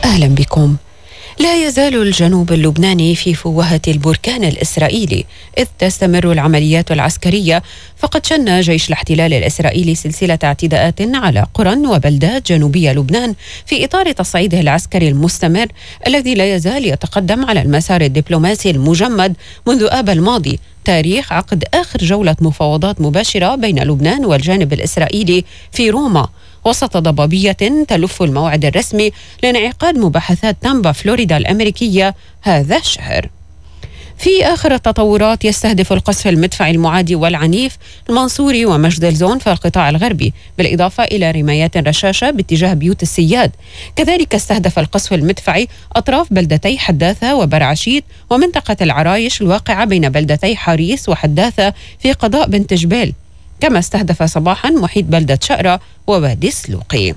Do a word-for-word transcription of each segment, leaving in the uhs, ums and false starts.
أهلا بكم. لا يزال الجنوب اللبناني في فوهة البركان الإسرائيلي إذ تستمر العمليات العسكرية، فقد شن جيش الاحتلال الإسرائيلي سلسلة اعتداءات على قرى وبلدات جنوبية لبنان في إطار تصعيده العسكري المستمر الذي لا يزال يتقدم على المسار الدبلوماسي المجمد منذ آب الماضي، تاريخ عقد آخر جولة مفاوضات مباشرة بين لبنان والجانب الإسرائيلي في روما، وسط ضبابية تلف الموعد الرسمي لانعقاد مباحثات تامبا فلوريدا الأمريكية هذا الشهر. في آخر التطورات، يستهدف القصف المدفعي المعادي والعنيف المنصوري ومجد الزون في القطاع الغربي، بالإضافة إلى رمايات رشاشة باتجاه بيوت السياد. كذلك استهدف القصف المدفعي أطراف بلدتي حداثة وبرعشيت ومنطقة العرايش الواقعة بين بلدتي حاريس وحداثة في قضاء بنت جبيل، كما استهدف صباحا محيط بلدة شقرة ووادي السلوقي.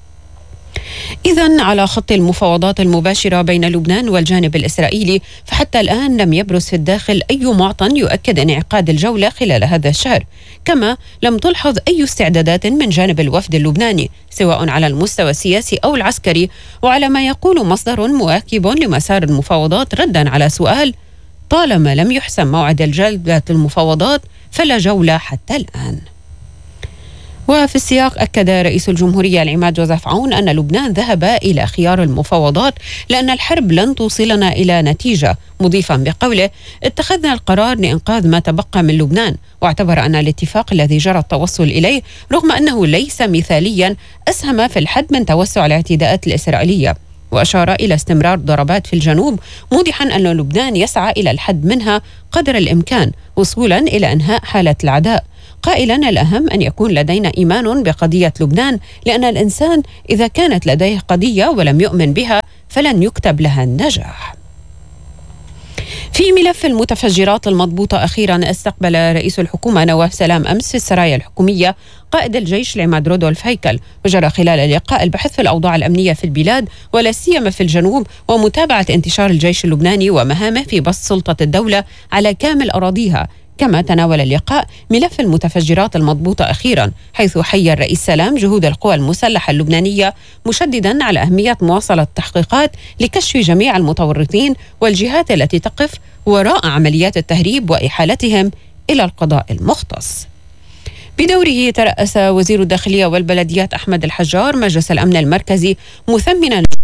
إذن على خط المفاوضات المباشرة بين لبنان والجانب الإسرائيلي، فحتى الآن لم يبرز في الداخل أي معطى يؤكد انعقاد الجولة خلال هذا الشهر، كما لم تلحظ أي استعدادات من جانب الوفد اللبناني سواء على المستوى السياسي أو العسكري. وعلى ما يقول مصدر مواكب لمسار المفاوضات ردا على سؤال: طالما لم يحسم موعد الجولة المفاوضات فلا جولة حتى الآن. وفي السياق، أكد رئيس الجمهورية العماد جوزيف عون أن لبنان ذهب إلى خيار المفاوضات لأن الحرب لن توصلنا إلى نتيجة، مضيفا بقوله: اتخذنا القرار لإنقاذ ما تبقى من لبنان. واعتبر أن الاتفاق الذي جرى التوصل إليه رغم أنه ليس مثاليا أسهم في الحد من توسع الاعتداءات الإسرائيلية، وأشار إلى استمرار ضربات في الجنوب، موضحا أن لبنان يسعى إلى الحد منها قدر الإمكان وصولا إلى إنهاء حالة العداء، قائلا: الأهم أن يكون لدينا إيمان بقضية لبنان، لأن الإنسان إذا كانت لديه قضية ولم يؤمن بها فلن يكتب لها النجاح. في ملف المتفجرات المضبوطة، أخيرا استقبل رئيس الحكومة نواف سلام أمس في السرايا الحكومية قائد الجيش العماد رودولف هيكل، وجرى خلال اللقاء البحث في الأوضاع الأمنية في البلاد ولا سيما في الجنوب، ومتابعة انتشار الجيش اللبناني ومهامه في بسط سلطة الدولة على كامل أراضيها. كما تناول اللقاء ملف المتفجرات المضبوطة أخيرا، حيث حيّ الرئيس سلام جهود القوى المسلحة اللبنانية، مشددا على أهمية مواصلة التحقيقات لكشف جميع المتورطين والجهات التي تقف وراء عمليات التهريب وإحالتهم إلى القضاء المختص. بدوره ترأس وزير الداخلية والبلديات أحمد الحجار مجلس الأمن المركزي، مثمنا